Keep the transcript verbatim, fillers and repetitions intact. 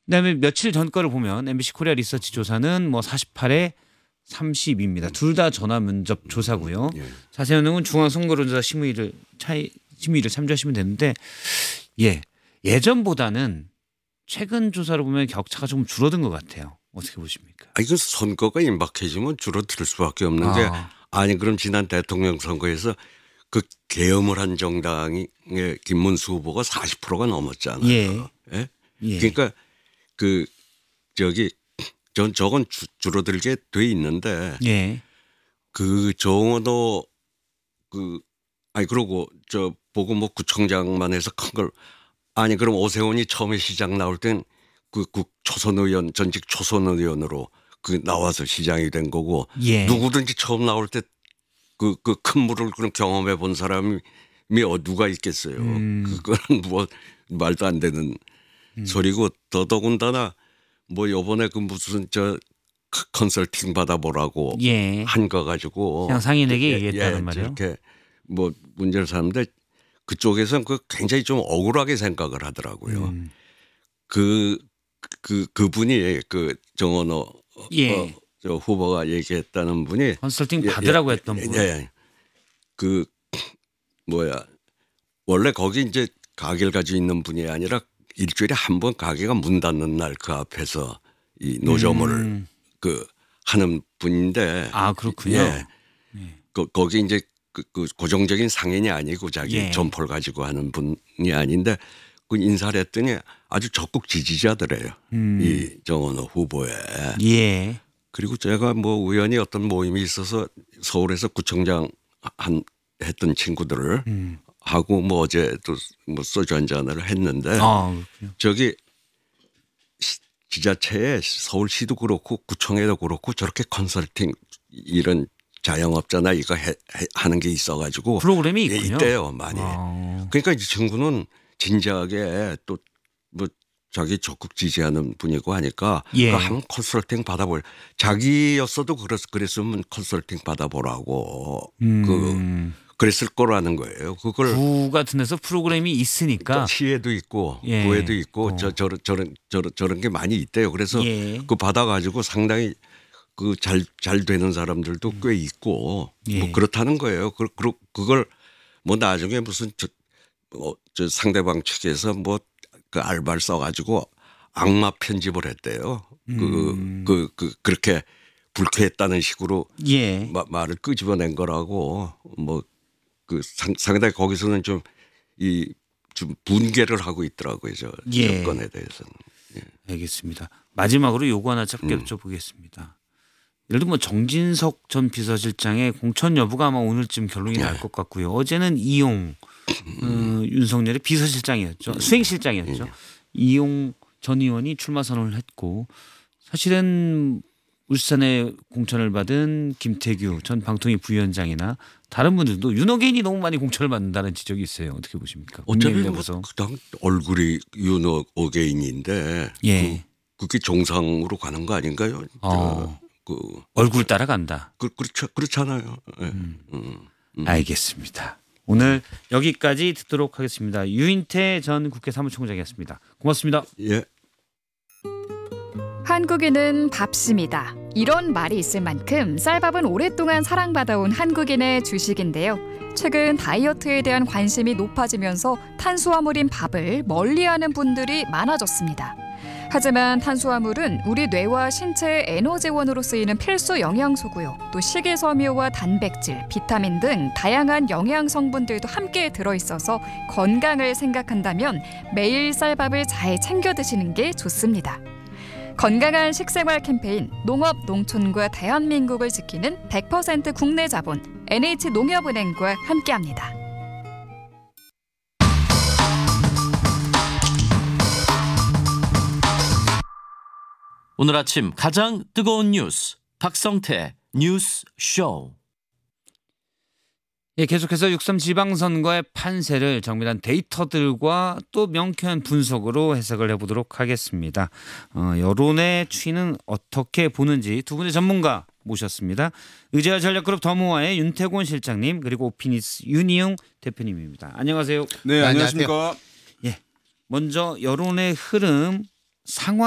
그다음에 며칠 전 거를 보면 엠비씨 코리아 리서치 조사는 뭐 사십팔에 삼십입니다. 둘 다 전화 면접 조사고요. 예. 자세한 내용은 중앙선거론조사 심의를 차이 심의를 참조하시면 되는데 예 예전보다는 최근 조사를 보면 격차가 좀 줄어든 것 같아요. 어떻게 보십니까? 아, 이건 선거가 임박해지면 줄어들 수밖에 없는 게 아. 아니 그럼 지난 대통령 선거에서 그 계엄을 한 정당의 김문수 후보가 사십 퍼센트가 넘었잖아요. 예. 예? 예. 그러니까 그 저기 전 저건 주, 줄어들게 돼 있는데 예. 그 정원호 그 아니 그러고 저 보고 뭐 구청장만 해서 큰 걸 아니 그럼 오세훈이 처음에 시장 나올 땐 그 국 초선 의원 전직 초선 의원으로 그 나와서 시장이 된 거고 예. 누구든지 처음 나올 때 그 그 큰 물을 그런 경험해 본 사람이 어 누가 있겠어요. 음. 그거는 뭐 말도 안 되는 음. 소리고 더더군다나 뭐 요번에 그 무슨 저 컨설팅 받아보라고 예. 한 거 가지고 그냥 상인에게 예, 얘기했다는 예, 말이요. 이렇게 뭐 문제를 삼는데 그쪽에서는 그 굉장히 좀 억울하게 생각을 하더라고요. 음. 그, 그, 그분이 그 정원호 예. 어, 저 후보가 얘기했다는 분이 컨설팅 예, 받으라고 예, 했던 분. 예. 그 뭐야 원래 거기 이제 가게를 가지고 있는 분이 아니라 일주일에 한 번 가게가 문 닫는 날 그 앞에서 이 노점을 음. 그 하는 분인데 아 그렇군요. 예. 예. 그 거기 이제 그, 그 고정적인 상인이 아니고 자기 예. 점포를 가지고 하는 분이 아닌데 그 인사를 했더니 아주 적극 지지자들이에요. 음. 이 정원호 후보에. 예. 그리고 제가 뭐 우연히 어떤 모임이 있어서 서울에서 구청장 한 했던 친구들을 음. 하고 뭐 어제도 뭐 소주 한 잔을 했는데 아 그렇군요. 저기 시- 지자체에 서울시도 그렇고 구청에도 그렇고 저렇게 컨설팅 이런 자영업자나 이거 해, 해- 하는 게 있어가지고 프로그램이 예, 있군요. 있대요 많이. 아. 그러니까 이 친구는 진지하게 또 뭐 자기 적극 지지하는 분이고 하니까 예. 그 한번 컨설팅 받아볼 자기였어도 그랬, 그랬으면 컨설팅 받아보라고 그 음. 그랬을 거라는 거예요. 그걸 구 같은 데서 프로그램이 있으니까. 시에도 있고 예. 구에도 있고 어. 저 저런 저런 저런 저런 게 많이 있대요. 그래서 예. 그 받아가지고 상당히 그 잘 잘 되는 사람들도 꽤 있고 예. 뭐 그렇다는 거예요. 그 그- 그걸 뭐 나중에 무슨 저, 어, 저 상대방 측에서 뭐 그 알바를 써가지고 악마 편집을 했대요. 그 음. 그 그 그렇게 불쾌했다는 식으로 예. 마, 말을 끄집어낸 거라고 뭐 그 상당히 거기서는 좀 이 좀 분개를 하고 있더라고요. 저 예. 여건에 대해서는. 알겠습니다. 마지막으로 요거 하나 짧게 음. 여쭤보겠습니다. 예를 들면 정진석 전 비서실장의 공천 여부가 아마 오늘쯤 결론이 날 네. 것 같고요. 어제는 이용 어, 윤석열의 비서실장이었죠. 수행실장이었죠. 이용 전 의원이 출마 선언을 했고 사실은 울산에 공천을 받은 김태규 전 방통위 부위원장이나 다른 분들도 윤호개인이 너무 많이 공천을 받는다는 지적이 있어요. 어떻게 보십니까? 어차피 뭐 국민의힘에서. 그당 얼굴이 윤호 어게인인데 예. 그, 그게 정상으로 가는 거 아닌가요? 어. 저, 그 얼굴 따라간다. 그, 그렇죠, 그렇잖아요. 예. 음. 음. 음. 알겠습니다. 오늘 여기까지 듣도록 하겠습니다. 유인태 전 국회 사무총장이었습니다. 고맙습니다. 예. 한국인은 밥심이다. 이런 말이 있을 만큼 쌀밥은 오랫동안 사랑받아온 한국인의 주식인데요. 최근 다이어트에 대한 관심이 높아지면서 탄수화물인 밥을 멀리하는 분들이 많아졌습니다. 하지만 탄수화물은 우리 뇌와 신체의 에너지원으로 쓰이는 필수 영양소고요. 또 식이섬유와 단백질, 비타민 등 다양한 영양 성분들도 함께 들어있어서 건강을 생각한다면 매일 쌀밥을 잘 챙겨 드시는 게 좋습니다. 건강한 식생활 캠페인 농업 농촌과 대한민국을 지키는 백 퍼센트 국내 자본 엔에이치농협은행과 함께합니다. 오늘 아침 가장 뜨거운 뉴스 박성태 뉴스 쇼. 예, 계속해서 육삼 지방선거의 판세를 정밀한 데이터들과 또 명쾌한 분석으로 해석을 해보도록 하겠습니다. 어, 여론의 추이는 어떻게 보는지 두 분의 전문가 모셨습니다. 의제와 전략그룹 더모아의 윤태곤 실장님 그리고 오피니스 윤희용 대표님입니다. 안녕하세요. 네, 안녕하십니까. 예, 먼저 여론의 흐름 상황